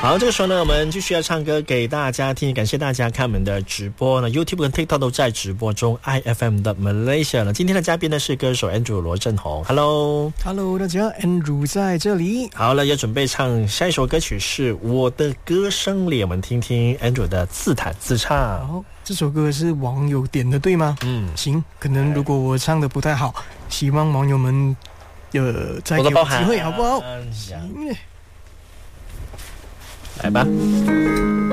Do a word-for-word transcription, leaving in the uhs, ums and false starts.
好，这个时候呢，我们继续要唱歌给大家听，感谢大家看我们的直播呢 ，YouTube 跟 TikTok 都在直播中 ，I F M 的 Malaysia 呢。今天的嘉宾呢是歌手 Andrew 罗振宏 ，Hello，Hello， 大家 ，Andrew 在这里。 好了，要准备唱下一首歌曲是《我的歌声里》，我们听听 Andrew 的自弹自唱。 好，这首歌是网友点的，对吗？ 嗯， 行，可能如果我唱的不太好，希望网友们呃再给我机会，好不好？行。 来吧。